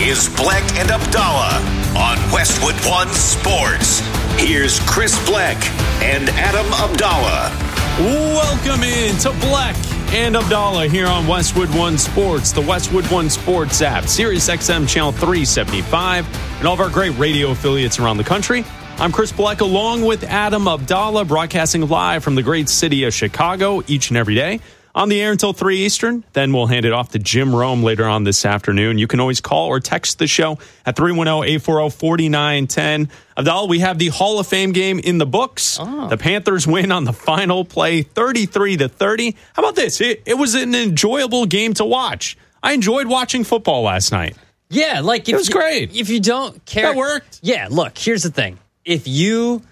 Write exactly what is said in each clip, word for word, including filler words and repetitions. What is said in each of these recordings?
is Bleck and Abdallah on Westwood One Sports. Here's Chris Bleck and Adam Abdallah. Welcome in to Bleck and Abdallah here on Westwood One Sports, the Westwood One Sports app, Sirius X M Channel three seventy-five, and all of our great radio affiliates around the country. I'm Chris Bleck along with Adam Abdallah, broadcasting live from the great city of Chicago each and every day. On the air until three Eastern. Then we'll hand it off to Jim Rome later on this afternoon. You can always call or text the show at three one zero, eight four zero, four nine one zero. Abdallah, we have the Hall of Fame game in the books. Oh. The Panthers win on the final play, thirty-three to thirty. How about this? It, it was an enjoyable game to watch. I enjoyed watching football last night. Yeah, like if it was you, great. If you don't care, that worked. Yeah, look, here's the thing. If you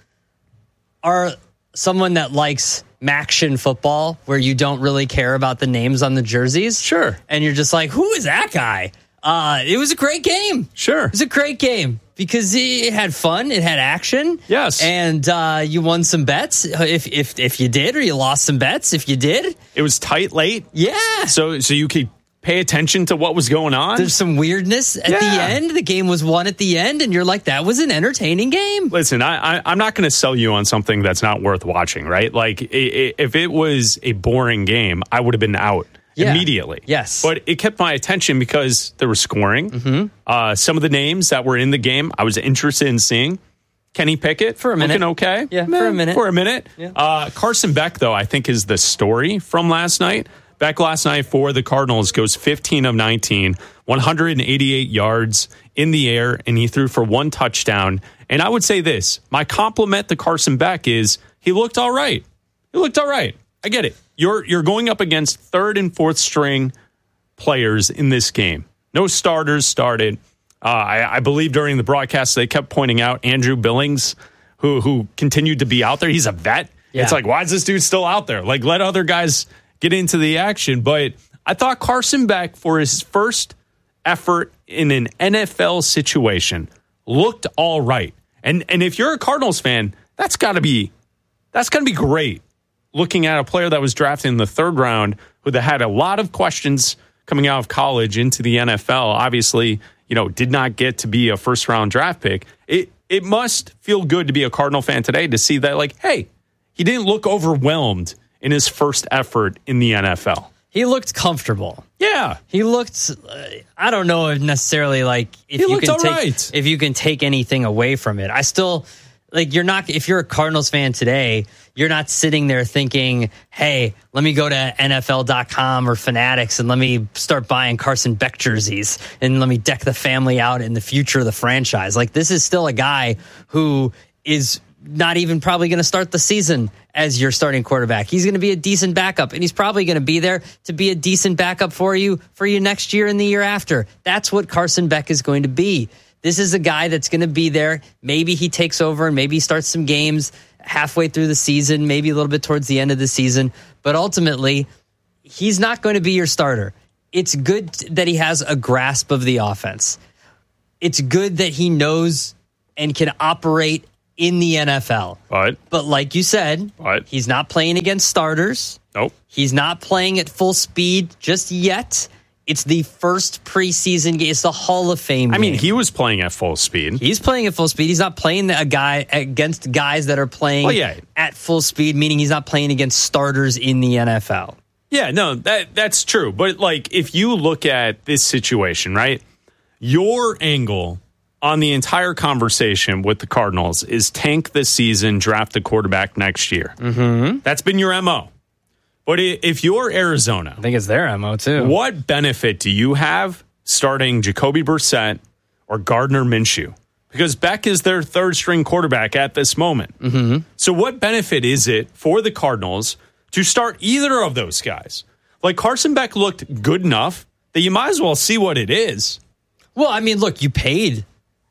are someone that likes Maction football, where you don't really care about the names on the jerseys, sure, and you're just like, who is that guy? Uh, it was a great game. Sure, it was a great game because it had fun, it had action. Yes, and uh, you won some bets if if if you did, or you lost some bets if you did. It was tight late. Yeah, so so you could pay attention to what was going on. There's some weirdness at yeah. the end. The game was won at the end, and you're like, that was an entertaining game. Listen, I, I, I'm not going to sell you on something that's not worth watching, right? Like, it, it, if it was a boring game, I would have been out yeah. immediately. Yes. But it kept my attention because there was scoring. Mm-hmm. Uh, some of the names that were in the game, I was interested in seeing. Kenny Pickett, for a minute. Looking okay. Yeah, Man, for a minute. For a minute. Yeah. Uh, Carson Beck, though, I think is the story from last night. Beck last night for the Cardinals goes fifteen of nineteen, one hundred eighty-eight yards in the air, and he threw for one touchdown. And I would say this, my compliment to Carson Beck is he looked all right. He looked all right. I get it. You're you're going up against third and fourth string players in this game. No starters started. Uh, I, I believe during the broadcast they kept pointing out Andrew Billings, who who continued to be out there. He's a vet. Yeah. It's like, why is this dude still out there? Like, let other guys get into the action. But I thought Carson Beck, for his first effort in an N F L situation, looked all right. And and if you're a Cardinals fan, that's got to be that's going to be great. Looking at a player that was drafted in the third round, who had a lot of questions coming out of college into the N F L, obviously, you know, did not get to be a first round draft pick. It it must feel good to be a Cardinal fan today to see that, like, hey, he didn't look overwhelmed in his first effort in the N F L. He looked comfortable. Yeah. He looked, uh, I don't know necessarily like if he you looked can all take right. if you can take anything away from it. I still like you're not if you're a Cardinals fan today, you're not sitting there thinking, "Hey, let me go to N F L dot com or Fanatics and let me start buying Carson Beck jerseys and let me deck the family out in the future of the franchise." Like, this is still a guy who is not even probably going to start the season as your starting quarterback. He's going to be a decent backup, and he's probably going to be there to be a decent backup for you for you next year and the year after. That's what Carson Beck is going to be. This is a guy that's going to be there. Maybe he takes over and maybe he starts some games halfway through the season, maybe a little bit towards the end of the season. But ultimately, he's not going to be your starter. It's good that he has a grasp of the offense. It's good that he knows and can operate in the N F L. But, but like you said, but, he's not playing against starters. Nope. He's not playing at full speed just yet. It's the first preseason game. It's the Hall of Fame I game. mean, he was playing at full speed. He's playing at full speed. He's not playing a guy against guys that are playing well, yeah. at full speed, meaning he's not playing against starters in the N F L. Yeah, no, that that's true. But, like, if you look at this situation, right, your angle on the entire conversation with the Cardinals is tank this season, draft the quarterback next year. Mm-hmm. That's been your M O. But if you're Arizona, I think it's their M O too. What benefit do you have starting Jacoby Brissett or Gardner Minshew? Because Beck is their third string quarterback at this moment. Mm-hmm. So what benefit is it for the Cardinals to start either of those guys? Like, Carson Beck looked good enough that you might as well see what it is. Well, I mean, look, you paid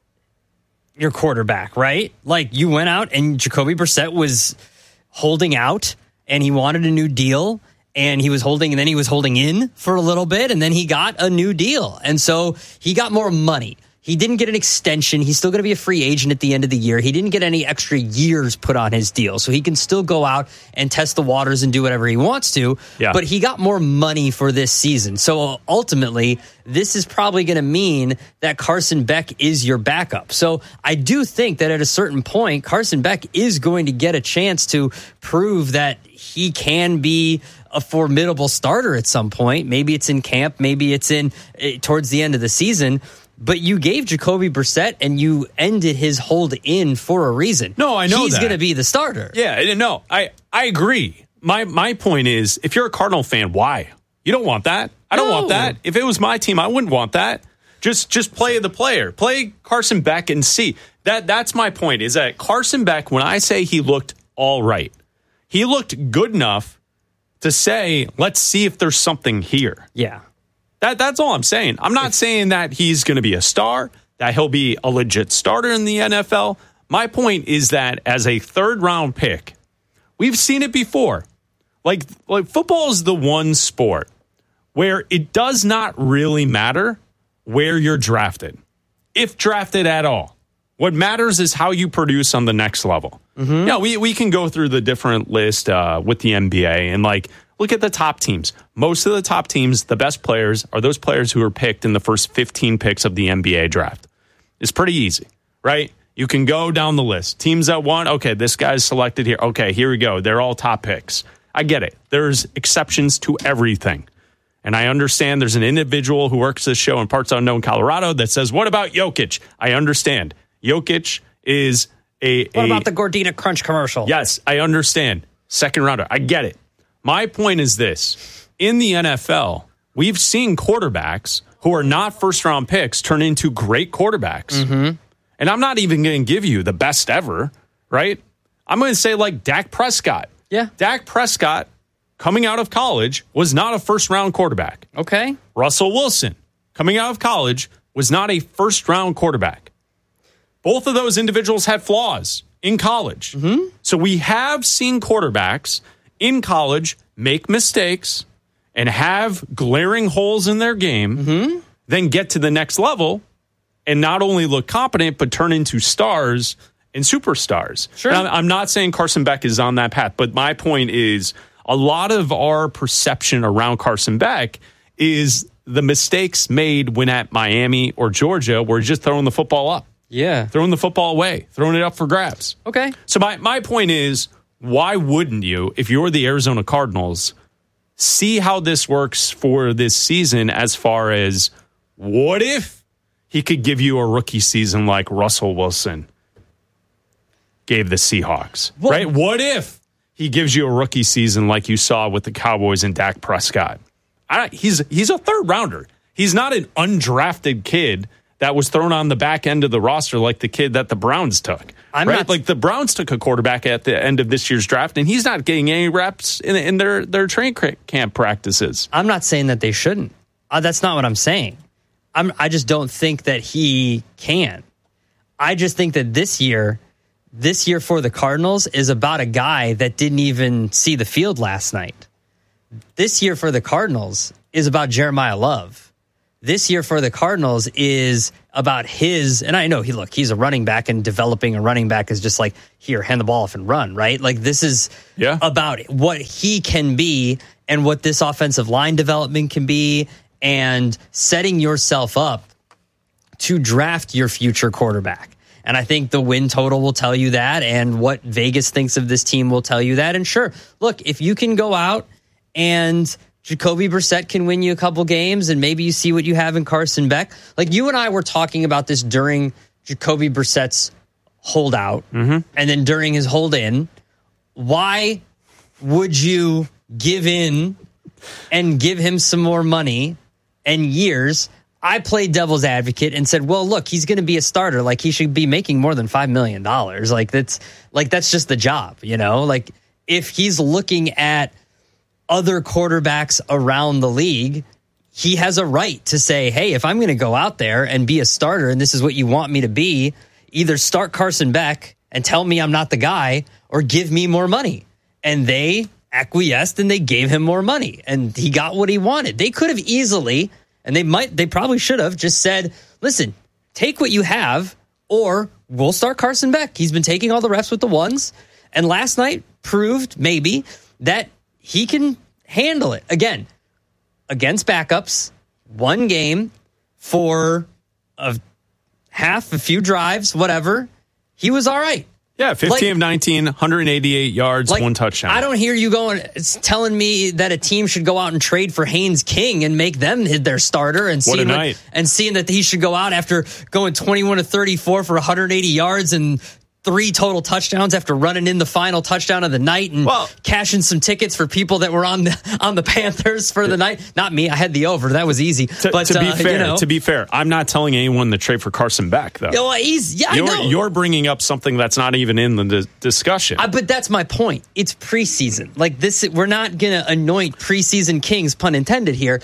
your quarterback, right? Like, you went out and Jacoby Brissett was holding out and he wanted a new deal and he was holding and then he was holding in for a little bit and then he got a new deal. And so he got more money. He didn't get an extension. He's still going to be a free agent at the end of the year. He didn't get any extra years put on his deal. So he can still go out and test the waters and do whatever he wants to. Yeah. But he got more money for this season. So ultimately, this is probably going to mean that Carson Beck is your backup. So I do think that at a certain point, Carson Beck is going to get a chance to prove that he can be a formidable starter at some point. Maybe it's in camp, maybe it's in uh, towards the end of the season. But you gave Jacoby Brissett and you ended his hold in for a reason. No, I know he's that. going to be the starter. Yeah, no, I, I agree. My my point is, if you're a Cardinal fan, why? You don't want that. I don't No. want that. If it was my team, I wouldn't want that. Just just play the player. Play Carson Beck and see. That that's my point, is that Carson Beck, when I say he looked all right, he looked good enough to say, let's see if there's something here. Yeah. That That's all I'm saying. I'm not saying that he's going to be a star, that he'll be a legit starter in the N F L. My point is that as a third round pick, we've seen it before. Like, like football is the one sport where it does not really matter where you're drafted, if drafted at all. What matters is how you produce on the next level. Mm-hmm. Yeah, we, we can go through the different list uh, with the N B A and like look at the top teams. Most of the top teams, the best players, are those players who are picked in the first fifteen picks of the N B A draft. It's pretty easy, right? You can go down the list. Teams that won, okay, this guy's selected here. Okay, here we go. They're all top picks. I get it. There's exceptions to everything. And I understand there's an individual who works this show in parts unknown Colorado that says, what about Jokic? I understand. Jokic is a... What a, about the Gordita Crunch commercial? Yes, I understand. Second rounder. I get it. My point is this. In the N F L, we've seen quarterbacks who are not first-round picks turn into great quarterbacks. Mm-hmm. And I'm not even going to give you the best ever, right? I'm going to say like Dak Prescott. Yeah. Dak Prescott, coming out of college, was not a first-round quarterback. Okay. Russell Wilson, coming out of college, was not a first-round quarterback. Both of those individuals had flaws in college. Mm-hmm. So we have seen quarterbacks in college make mistakes and have glaring holes in their game, mm-hmm. then get to the next level and not only look competent, but turn into stars and superstars. Sure. And I'm not saying Carson Beck is on that path, but my point is a lot of our perception around Carson Beck is the mistakes made when at Miami or Georgia where he's just throwing the football up. Yeah. Throwing the football away, throwing it up for grabs. Okay. So my, my point is, why wouldn't you, if you're the Arizona Cardinals, see how this works for this season as far as what if he could give you a rookie season like Russell Wilson gave the Seahawks, Well, right? What if he gives you a rookie season like you saw with the Cowboys and Dak Prescott? I, he's he's a third rounder. He's not an undrafted kid that was thrown on the back end of the roster like the kid that the Browns took. I'm right? not, like the Browns took a quarterback at the end of this year's draft, and he's not getting any reps in, in their, their training camp practices. I'm not saying that they shouldn't. Uh, that's not what I'm saying. I'm, I just don't think that he can. I just think that this year, this year for the Cardinals is about a guy that didn't even see the field last night. This year for the Cardinals is about Jeremiah Love. This year for the Cardinals is about his, and I know he look, he's a running back, and developing a running back is just like, here, hand the ball off and run, right? Like this is yeah. about what he can be and what this offensive line development can be, and setting yourself up to draft your future quarterback. And I think the win total will tell you that, and what Vegas thinks of this team will tell you that. And sure, look, if you can go out and Jacoby Brissett can win you a couple games, and maybe you see what you have in Carson Beck. Like you and I were talking about this during Jacoby Brissett's holdout, mm-hmm. and then during his hold in. Why would you give in and give him some more money and years? I played devil's advocate and said, well, look, he's going to be a starter. Like he should be making more than five million dollars. Like that's like, that's just the job, you know, like if he's looking at other quarterbacks around the league, he has a right to say, hey, if I'm going to go out there and be a starter and this is what you want me to be, either start Carson Beck and tell me I'm not the guy, or give me more money. And they acquiesced and they gave him more money, and he got what he wanted. They could have easily, and they might, they probably should have just said, listen, take what you have, or we'll start Carson Beck. He's been taking all the reps with the ones, and last night proved maybe that he can handle it. Again, against backups, one game, for a half, a few drives, whatever. He was all right. Yeah, fifteen like, of nineteen, one hundred eighty-eight yards, like, one touchdown. I don't hear you going telling me that a team should go out and trade for Haynes King and make them their starter and seeing that, and seeing that he should go out after going twenty-one to thirty-four for one hundred eighty yards and three total touchdowns after running in the final touchdown of the night and well, cashing some tickets for people that were on the on the Panthers for the night. Not me. I had the over. That was easy. To, but to be uh, fair, you know. to be fair, I'm not telling anyone to trade for Carson Beck, though. No, he's yeah. You're, I know. You're bringing up something that's not even in the d- discussion. Uh, but that's my point. It's preseason. Like this, we're not going to anoint preseason kings, pun intended here,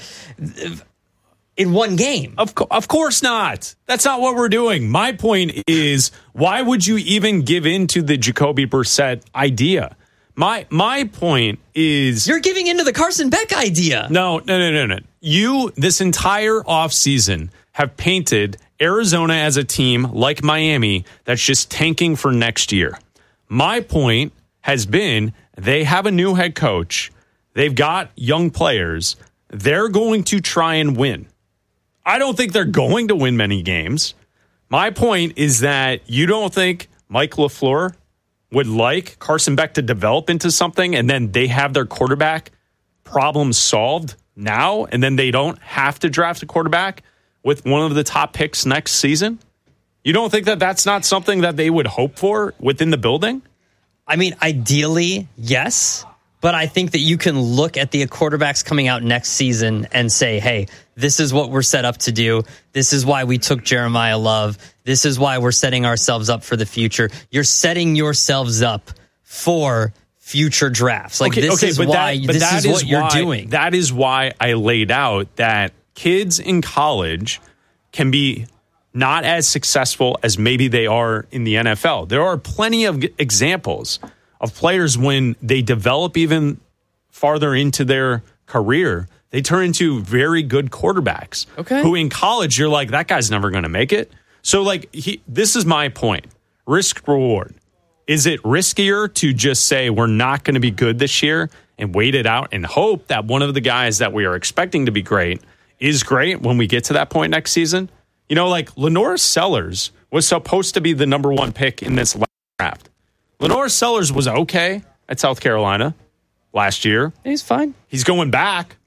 in one game. Of, co- of course not. That's not what we're doing. My point is, why would you even give in to the Jacoby Brissett idea? My my point is... You're giving into the Carson Beck idea. No, no, no, no, no. You, this entire offseason, have painted Arizona as a team like Miami that's just tanking for next year. My point has been they have a new head coach. They've got young players. They're going to try and win. I don't think they're going to win many games. My point is that you don't think Mike LaFleur would like Carson Beck to develop into something and then they have their quarterback problem solved now and then they don't have to draft a quarterback with one of the top picks next season? You don't think that that's not something that they would hope for within the building? I mean, ideally, yes. But I think that you can look at the quarterbacks coming out next season and say, hey, this is what we're set up to do. This is why we took Jeremiah Love. This is why we're setting ourselves up for the future. You're setting yourselves up for future drafts. Like, okay, this okay, is but why that, but this that is is what you're why, doing. That is why I laid out that kids in college can be not as successful as maybe they are in the N F L. There are plenty of examples of players when they develop even farther into their career, they turn into very good quarterbacks. Okay. Who in college, you're like, that guy's never going to make it. So, like, he, this is my point. Risk reward. Is it riskier to just say we're not going to be good this year and wait it out and hope that one of the guys that we are expecting to be great is great when we get to that point next season? You know, like, Lenore Sellers was supposed to be the number one pick in this draft. Lenore Sellers was okay at South Carolina last year. He's fine. He's going back.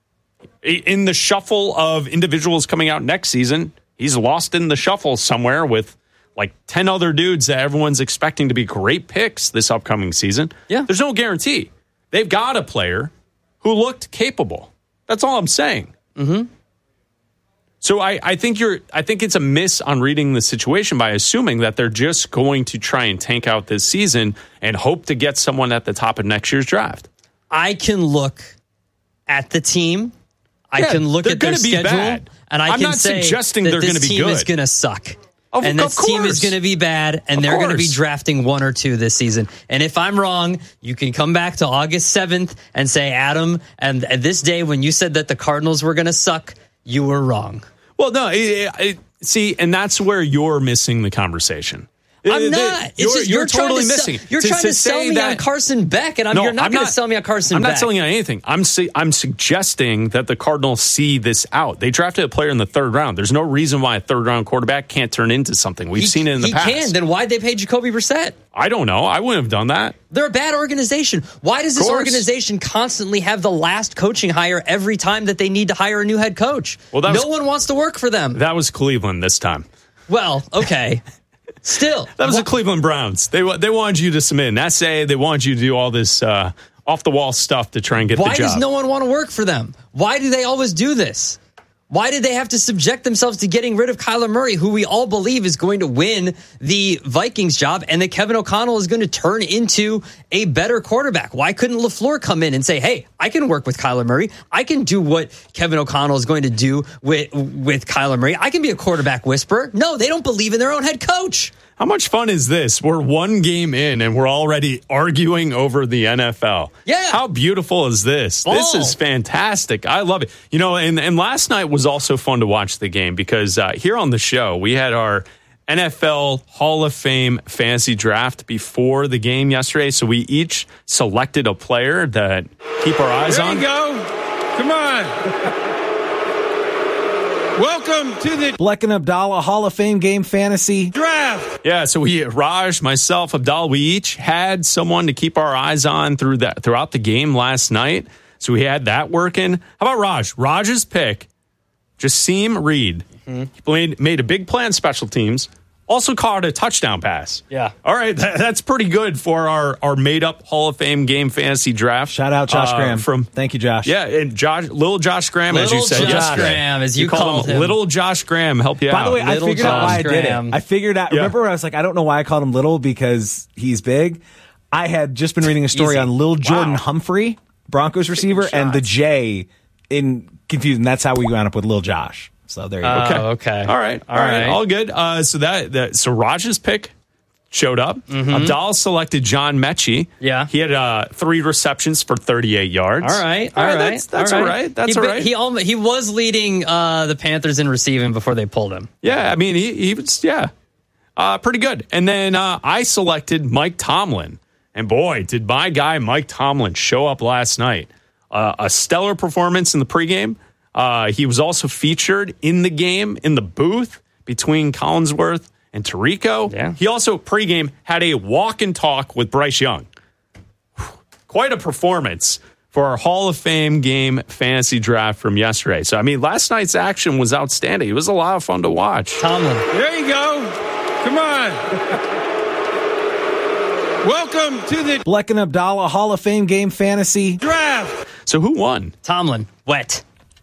In the shuffle of individuals coming out next season, he's lost in the shuffle somewhere with like ten other dudes that everyone's expecting to be great picks this upcoming season. Yeah. There's no guarantee. They've got a player who looked capable. That's all I'm saying. Mm-hmm. So I, I think you're I think it's a miss on reading the situation by assuming that they're just going to try and tank out this season and hope to get someone at the top of next year's draft. I can look at the team. I yeah, can look at their schedule, bad. and I I'm can not say suggesting that they're this going to be team good. is going to suck, of, and of this course. team is going to be bad, and of they're going to be course. drafting one or two this season. And if I'm wrong, you can come back to August seventh and say, Adam, and at this day when you said that the Cardinals were going to suck, you were wrong. Well, no, it, it, see, and that's where you're missing the conversation. I'm not. It's you're, just, you're, you're totally trying to missing. Sell, you're to, trying to to sell me that, on Carson Beck, and I'm, no, you're not I'm going not, to sell me on Carson I'm Beck. I'm not selling you on anything. I'm su- I'm suggesting that the Cardinals see this out. They drafted a player in the third round. There's no reason why a third round quarterback can't turn into something. We've he, seen it in the he past. He can. Then why'd they pay Jacoby Brissett? I don't know. I wouldn't have done that. They're a bad organization. Why does this organization constantly have the last coaching hire every time that they need to hire a new head coach? Well, that no was, one wants to work for them. That was Cleveland this time. Well, okay. Still. That was what? the Cleveland Browns. They they wanted you to submit an essay. They wanted you to do all this uh, off-the-wall stuff to try and get Why the job. Why does no one want to work for them? Why do they always do this? Why did they have to subject themselves to getting rid of Kyler Murray, who we all believe is going to win the Vikings job, and that Kevin O'Connell is going to turn into a better quarterback? Why couldn't LaFleur come in and say, hey, I can work with Kyler Murray. I can do what Kevin O'Connell is going to do with, with Kyler Murray. I can be a quarterback whisperer. No, they don't believe in their own head coach. How much fun is this? We're one game in and we're already arguing over the N F L. Yeah. How beautiful is this? Ball. This is fantastic. I love it. You know, and, and last night was also fun to watch the game because uh, here on the show, we had our N F L Hall of Fame fantasy draft before the game yesterday. So we each selected a player that keep our eyes there on. There you go. Come on. Welcome to the Bleck and Abdallah Hall of Fame Game Fantasy Draft. Yeah, so we, Raj, myself, Abdallah, we each had someone to keep our eyes on through that throughout the game last night. So we had that working. How about Raj? Raj's pick, Jasim Reed. Mm-hmm. He played, made a big play on special teams. Also caught a touchdown pass. Yeah. All right, that, that's pretty good for our, our made-up Hall of Fame game fantasy draft. Shout out Josh uh, Graham. From, Thank you, Josh. Yeah, and Josh, little Josh Graham, Little as you said Josh yesterday. Graham, as you called called him. him. Little Josh Graham, help you By out. the way, I Little figured out why I Josh did Graham. it. I figured out. Yeah. Remember, I was like, I don't know why I called him little because he's big. I had just been reading a story Easy. on Lil Jordan Wow. Humphrey, Broncos receiver, and the J in confused. And that's how we wound up with Lil Josh. So there you Uh, go. Oh, okay. All right. All, All right. right. All good. Uh, so that, that so Raj's pick showed up. Mm-hmm. Abdallah selected John Mechie. Yeah. He had uh, three receptions for thirty-eight yards. All right, all All right. right, That's, that's all right. That's he, all right. He almost, he was leading uh, the Panthers in receiving before they pulled him. Yeah. I mean, he, he was, yeah, uh, pretty good. And then uh, I selected Mike Tomlin. And boy, did my guy Mike Tomlin show up last night. Uh, a stellar performance in the pregame. Uh, he was also featured in the game in the booth between Collinsworth and Tirico. Yeah. He also pregame had a walk and talk with Bryce Young. Quite a performance for our Hall of Fame game fantasy draft from yesterday. So, I mean, last night's action was outstanding. It was a lot of fun to watch. Tomlin. There you go. Come on. Welcome to the Bleck and Abdallah Hall of Fame Game Fantasy. draft. So, who won? Tomlin. Wet.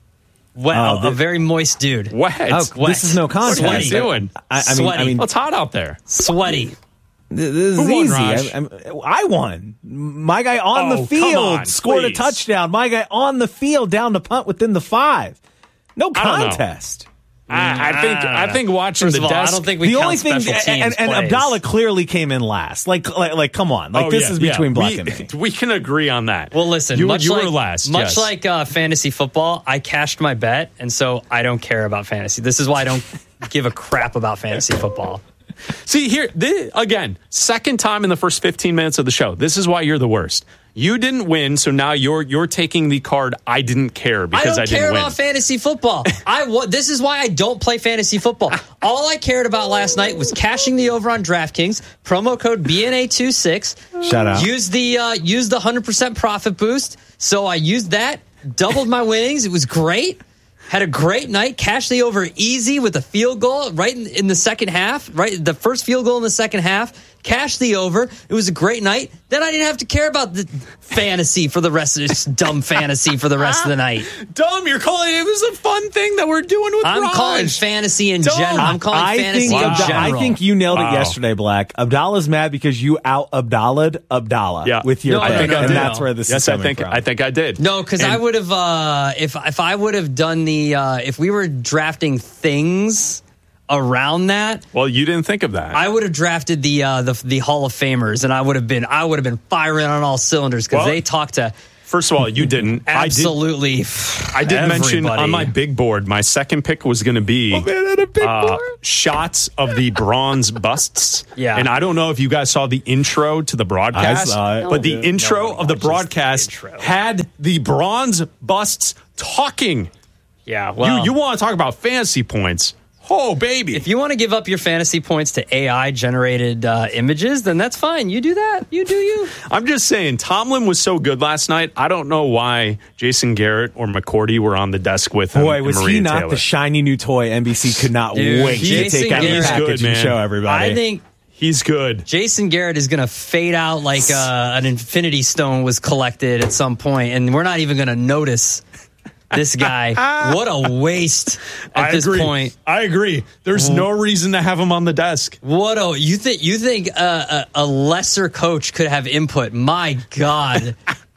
Wet. Oh, a, the- a very moist dude. What? Oh, wet. this is no contest. What are you doing? I, I mean, I Sweaty. mean, Well, it's hot out there. Sweaty. th- this is Who won, easy. Raj? I, I'm- I won. My guy on Oh, the come field on, scored please. a touchdown. My guy on the field down to punt within the five. No I don't know. contest. I, I think I think watching First the of all, I desk. don't think we The count only thing, special teams and, and plays. Abdallah clearly came in last. Like, like, like come on. Like, Oh, this yeah, is yeah. between Bleck we, and me. We can agree on that. Well, listen, you, much you like, were last. Much yes. like uh, fantasy football, I cashed my bet, and so I don't care about fantasy. This is why I don't give a crap about fantasy football. See here this, again, second time in the first fifteen minutes of the show. This is why you're the worst. You didn't win, so now you're you're taking the card. I didn't care I because don't I, didn't care win. about fantasy football. I wa- This is why I don't play fantasy football. All I cared about last night was cashing the over on DraftKings. Promo code B N A twenty-six. Shout out. Use the uh, use the one hundred percent profit boost. So I used that, doubled my winnings. It was great. Had a great night. Cashed the over easy with a field goal right in, in the second half. Right, the first field goal in the second half. Cashed the over. It was a great night. Then I didn't have to care about the fantasy for the rest of this dumb fantasy for the rest of the night. Dumb, you're calling it was a fun thing that we're doing with I'm Raj. calling fantasy in Dumb. general. I'm calling I fantasy think in Abda- general. I think you nailed Wow. it yesterday, Black. Abdallah's mad because you out Abdallahed Abdallah Yeah. with your No, pick, I think I and did. that's where this Yes, is I coming think from. I think I did. No, because I And- would have uh, if if I would have done the uh, if we were drafting things around that, Well, you didn't think of that. I would have drafted the uh, the the Hall of Famers, and I would have been I would have been firing on all cylinders because Well, they talk to First of all, you didn't. absolutely. I did, I did mention everybody. on my big board, my second pick was going to be uh, shots of the bronze busts. Yeah. And I don't know if you guys saw the intro to the broadcast, I saw it. but the No, intro no one of the watches the broadcast intro. had the bronze busts talking. Yeah, well, you you want to talk about fantasy points? Oh, baby. if you want to give up your fantasy points to A I generated uh, images, then that's fine. You do that. You do you. I'm just saying, Tomlin was so good last night. I don't know why Jason Garrett or McCourty were on the desk with him. Boy, and was Maria he not Taylor. the shiny new toy N B C could not Dude, wait to Jason take out the Garrett's package good, and man. show everybody. I think He's good. Jason Garrett is going to fade out like uh, an Infinity Stone was collected at some point, and we're not even going to notice this guy. What a waste at I this agree. point. I agree. There's no reason to have him on the desk. What a you think you think uh, a, a lesser coach could have input? My God.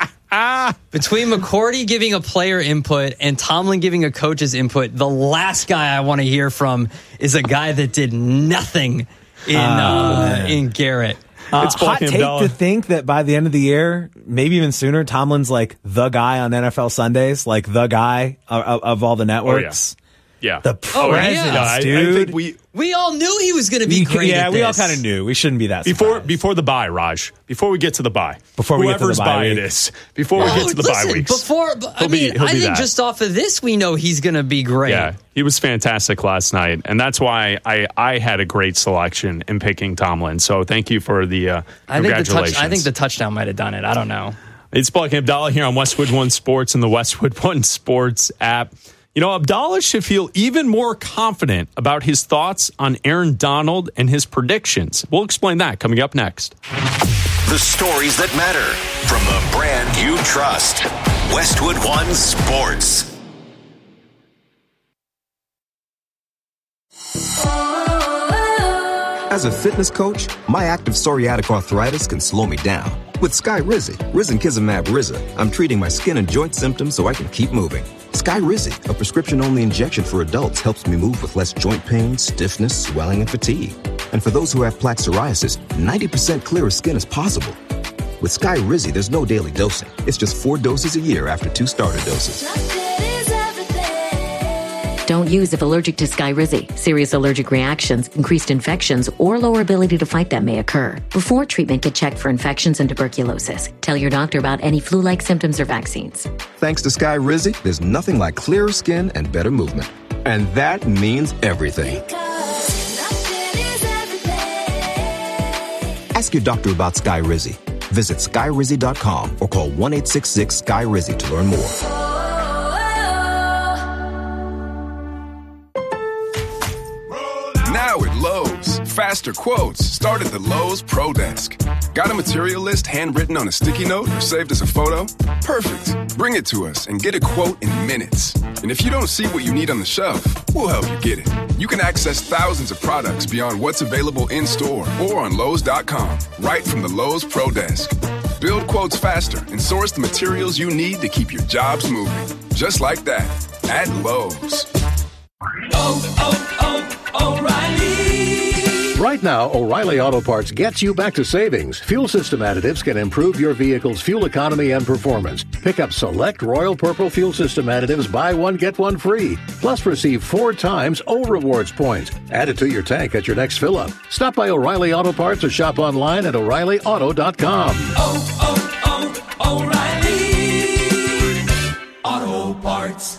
Between McCourty giving a player input and Tomlin giving a coach's input, the last guy I want to hear from is a guy that did nothing in uh, in Garrett. Uh, It's hot Black take Abdallah. to think that by the end of the year, maybe even sooner, Tomlin's like the guy on N F L Sundays, like the guy of, of, of all the networks. Yeah. The Oh, yeah. presence, Yeah, I, I dude. think we We all knew he was going to be You- great. yeah, at we all this. kind of knew. We shouldn't be that before surprised. before the bye, Raj. Before we get to the bye, Before we get to the whoever's bye bye it week. is. Before we Oh, get to the listen, bye weeks, Before, I He'll be- mean, he'll I be think that. just off of this, we know he's going to be great. yeah, he was fantastic last night, and that's why I I had a great selection in picking Tomlin. So thank you for the uh, I think the congratulations. touch. I think the touchdown might have done it. I don't know. It's Black and Abdallah here on Westwood One Sports and the Westwood One Sports app. You know, Abdallah should feel even more confident about his thoughts on Aaron Donald and his predictions. We'll explain that coming up next. The stories that matter from the brand you trust. Westwood One Sports. As a fitness coach, my active psoriatic arthritis can slow me down. With Skyrizi, Risankizumab Riza, I'm treating my skin and joint symptoms so I can keep moving. Skyrizi, a prescription-only injection for adults, helps me move with less joint pain, stiffness, swelling, and fatigue. And for those who have plaque psoriasis, ninety percent clearer skin is possible. With Skyrizi, there's no daily dosing. It's just four doses a year after two starter doses. Don't use if allergic to Skyrizi. Serious allergic reactions, increased infections, or lower ability to fight them may occur. Before treatment, get checked for infections and tuberculosis. Tell your doctor about any flu-like symptoms or vaccines. Thanks to Skyrizi, there's nothing like clearer skin and better movement. And that means everything. Ask your doctor about Skyrizi. Visit Skyrizi dot com or call one eight six six Skyrizi to learn more. Now at Lowe's, faster quotes start at the Lowe's Pro Desk. Got a material list handwritten on a sticky note or saved as a photo? Perfect. Bring it to us and get a quote in minutes. And if you don't see what you need on the shelf, we'll help you get it. You can access thousands of products beyond what's available in store or on Lowe's dot com, right from the Lowe's Pro Desk. Build quotes faster and source the materials you need to keep your jobs moving. Just like that, at Lowe's. Oh, oh, oh, O'Reilly. Right now, O'Reilly Auto Parts gets you back to savings. Fuel system additives can improve your vehicle's fuel economy and performance. Pick up select Royal Purple fuel system additives, buy one, get one free. Plus receive four times O Rewards points. Add it to your tank at your next fill-up. Stop by O'Reilly Auto Parts or shop online at O'Reilly Auto dot com. Oh, oh, oh, O'Reilly Auto Parts.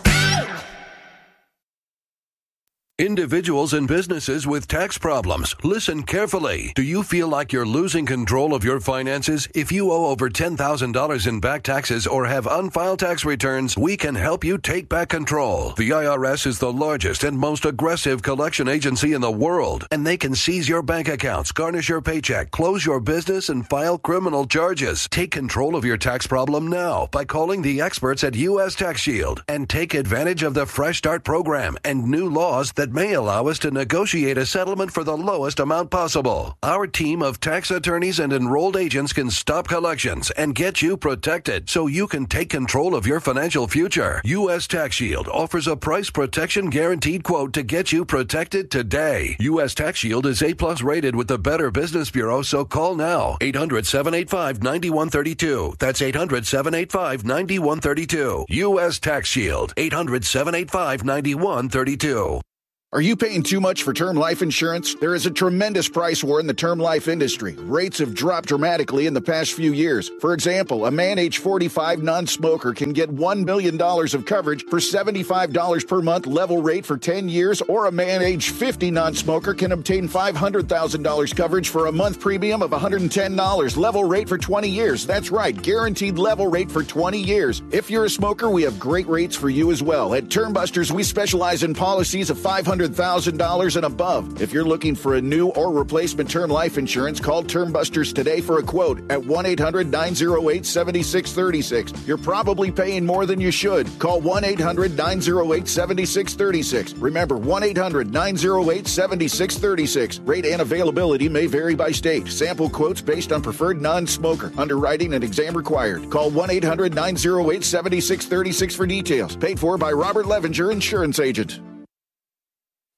Individuals and businesses with tax problems, listen carefully. Do you feel like you're losing control of your finances? If you owe over ten thousand dollars in back taxes or have unfiled tax returns, we can help you take back control. The I R S is the largest and most aggressive collection agency in the world, and they can seize your bank accounts, garnish your paycheck, close your business, and file criminal charges. Take control of your tax problem now by calling the experts at U S Tax Shield and take advantage of the Fresh Start program and new laws that may allow us to negotiate a settlement for the lowest amount possible. Our team of tax attorneys and enrolled agents can stop collections and get you protected so you can take control of your financial future. U S Tax Shield offers a price protection guaranteed quote to get you protected today. U S Tax Shield is A plus rated with the Better Business Bureau, so call now. eight hundred, seven eight five, nine one three two. That's eight hundred, seven eight five, nine one three two. U S Tax Shield. eight hundred, seven eight five, nine one three two. Are you paying too much for term life insurance? There is a tremendous price war in the term life industry. Rates have dropped dramatically in the past few years. For example, a man age forty-five non-smoker can get one million dollars of coverage for seventy-five dollars per month level rate for ten years, or a man age fifty non-smoker can obtain five hundred thousand dollars coverage for a month premium of one hundred ten dollars level rate for twenty years. That's right, guaranteed level rate for twenty years. If you're a smoker, we have great rates for you as well. At Term Busters, we specialize in policies of five hundred thousand dollars and above. If you're looking for a new or replacement term life insurance, call Term Busters today for a quote at one eight hundred, nine oh eight, seven six three six. You're probably paying more than you should. Call one eight hundred, nine oh eight, seven six three six. Remember, one eight hundred, nine oh eight, seven six three six. Rate and availability may vary by state. Sample quotes based on preferred non-smoker. Underwriting and exam required. Call one eight hundred, nine oh eight, seven six three six for details. Paid for by Robert Levinger, Insurance Agent.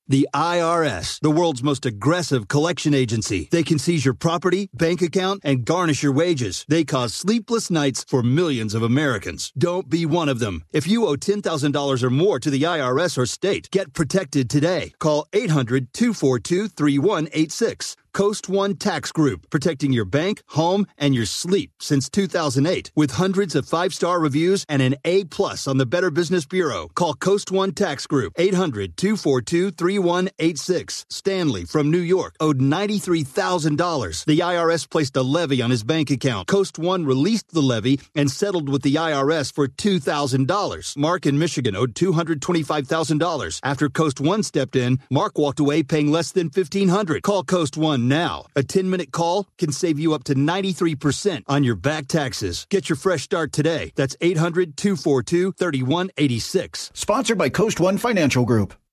The I R S, the world's most aggressive collection agency. They can seize your property, bank account, and garnish your wages. They cause sleepless nights for millions of Americans. Don't be one of them. If you owe ten thousand dollars or more to the I R S or state, get protected today. Call eight hundred, two four two, three one eight six. Coast One Tax Group, protecting your bank, home, and your sleep since two thousand eight. With hundreds of five-star reviews and an A plus on the Better Business Bureau. Call Coast One Tax Group, eight hundred, two four two, three one eight six. Stanley from New York owed ninety-three thousand dollars. The I R S placed a levy on his bank account. Coast One released the levy and settled with the I R S for two thousand dollars. Mark in Michigan owed two hundred twenty-five thousand dollars. After Coast One stepped in, Mark walked away paying less than fifteen hundred dollars. Call Coast One now. A ten-minute call can save you up to ninety-three percent on your back taxes. Get your fresh start today. That's eight hundred, two four two, three one eight six. Sponsored by Coast One Financial Group.